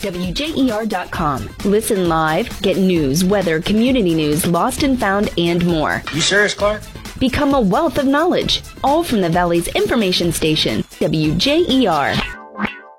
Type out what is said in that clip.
WJER.com. Listen live, get news, weather, community news, lost and found, and more. You serious, Clark? Become a wealth of knowledge, all from the Valley's information station, WJER.